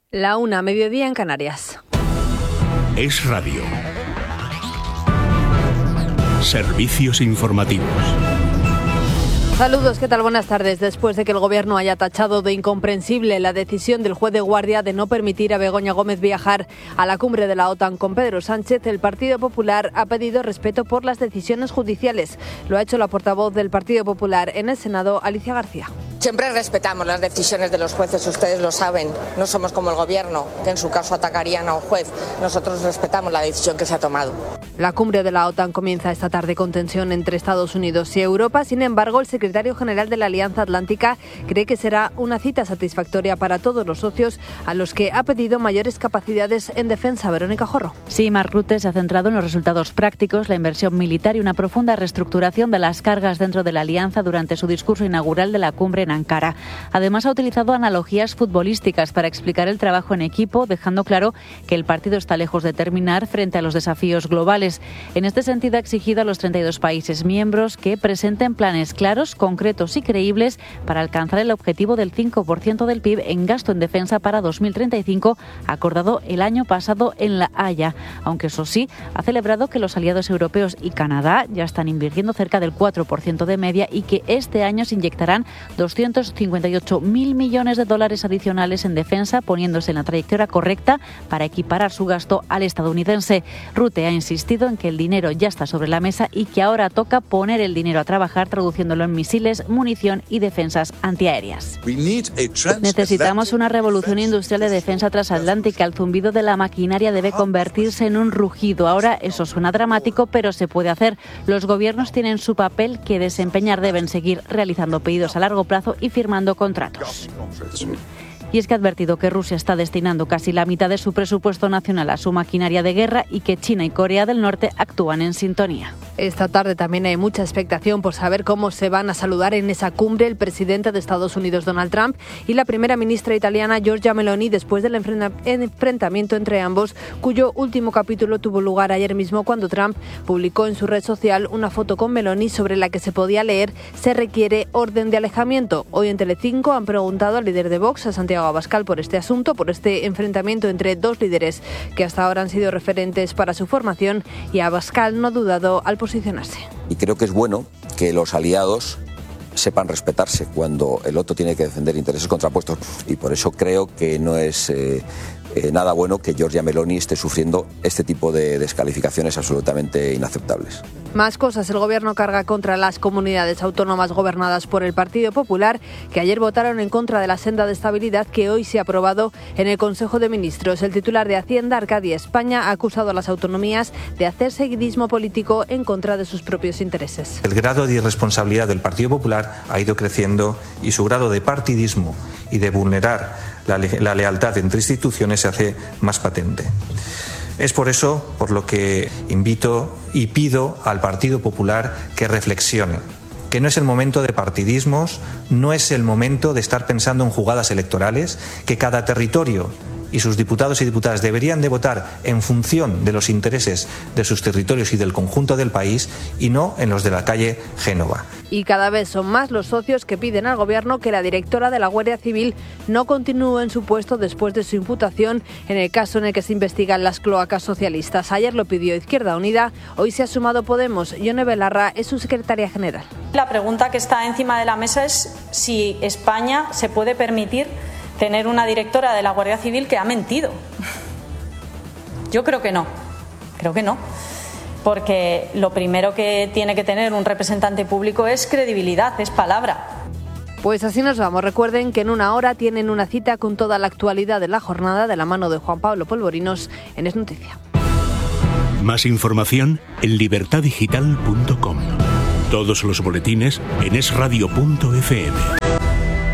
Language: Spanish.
1:00, mediodía en Canarias. Es Radio. Servicios informativos. Saludos, ¿qué tal? Buenas tardes. Después de que el Gobierno haya tachado de incomprensible la decisión del juez de guardia de no permitir a Begoña Gómez viajar a la cumbre de la OTAN con Pedro Sánchez, el Partido Popular ha pedido respeto por las decisiones judiciales. Lo ha hecho la portavoz del Partido Popular en el Senado, Alicia García. Siempre respetamos las decisiones de los jueces, ustedes lo saben. No somos como el Gobierno, que en su caso atacarían a un juez. Nosotros respetamos la decisión que se ha tomado. La cumbre de la OTAN comienza esta tarde con tensión entre Estados Unidos y Europa. Sin embargo, el secretario general de la Alianza Atlántica cree que será una cita satisfactoria para todos los socios, a los que ha pedido mayores capacidades en defensa. Verónica Jorro. Sí, Mark Rutte se ha centrado en los resultados prácticos, la inversión militar y una profunda reestructuración de las cargas dentro de la alianza durante su discurso inaugural de la cumbre en Ankara. Además, ha utilizado analogías futbolísticas para explicar el trabajo en equipo, dejando claro que el partido está lejos de terminar frente a los desafíos globales. En este sentido, ha exigido a los 32 países miembros que presenten planes claros, concretos y creíbles para alcanzar el objetivo del 5% del PIB en gasto en defensa para 2035, acordado el año pasado en La Haya. Aunque eso sí, ha celebrado que los aliados europeos y Canadá ya están invirtiendo cerca del 4% de media y que este año se inyectarán 258.000 millones de dólares adicionales en defensa, poniéndose en la trayectoria correcta para equiparar su gasto al estadounidense. Rutte ha insistido en que el dinero ya está sobre la mesa y que ahora toca poner el dinero a trabajar, traduciéndolo en misiles, munición y defensas antiaéreas. Necesitamos una revolución industrial de defensa transatlántica. El zumbido de la maquinaria debe convertirse en un rugido. Ahora eso suena dramático, pero se puede hacer. Los gobiernos tienen su papel que desempeñar. Deben seguir realizando pedidos a largo plazo y firmando contratos. Y es que ha advertido que Rusia está destinando casi la mitad de su presupuesto nacional a su maquinaria de guerra y que China y Corea del Norte actúan en sintonía. Esta tarde también hay mucha expectación por saber cómo se van a saludar en esa cumbre el presidente de Estados Unidos, Donald Trump, y la primera ministra italiana, Giorgia Meloni, después del enfrentamiento entre ambos, cuyo último capítulo tuvo lugar ayer mismo cuando Trump publicó en su red social una foto con Meloni sobre la que se podía leer: se requiere orden de alejamiento. Hoy en Telecinco han preguntado al líder de Vox, a Santiago Abascal, por este asunto, por este enfrentamiento entre dos líderes que hasta ahora han sido referentes para su formación, y Abascal no ha dudado al posicionarse. Y creo que es bueno que los aliados sepan respetarse cuando el otro tiene que defender intereses contrapuestos, y por eso creo que no es nada bueno que Giorgia Meloni esté sufriendo este tipo de descalificaciones absolutamente inaceptables. Más cosas. El Gobierno carga contra las comunidades autónomas gobernadas por el Partido Popular, que ayer votaron en contra de la senda de estabilidad que hoy se ha aprobado en el Consejo de Ministros. El titular de Hacienda, Arcadia España, ha acusado a las autonomías de hacer seguidismo político en contra de sus propios intereses. El grado de irresponsabilidad del Partido Popular ha ido creciendo y su grado de partidismo y de vulnerar la lealtad entre instituciones se hace más patente. Es por eso por lo que invito y pido al Partido Popular que reflexione, que no es el momento de partidismos, no es el momento de estar pensando en jugadas electorales, que cada territorio y sus diputados y diputadas deberían de votar en función de los intereses de sus territorios y del conjunto del país, y no en los de la calle Génova. Y cada vez son más los socios que piden al Gobierno que la directora de la Guardia Civil no continúe en su puesto después de su imputación en el caso en el que se investigan las cloacas socialistas. Ayer lo pidió Izquierda Unida, hoy se ha sumado Podemos. Yone Belarra es su secretaria general. La pregunta que está encima de la mesa es si España se puede permitir tener una directora de la Guardia Civil que ha mentido. Yo creo que no, porque lo primero que tiene que tener un representante público es credibilidad, es palabra. Pues así nos vamos. Recuerden que en una hora tienen una cita con toda la actualidad de la jornada de la mano de Juan Pablo Polvorinos en Es Noticia. Más información en libertadigital.com. Todos los boletines en esradio.fm.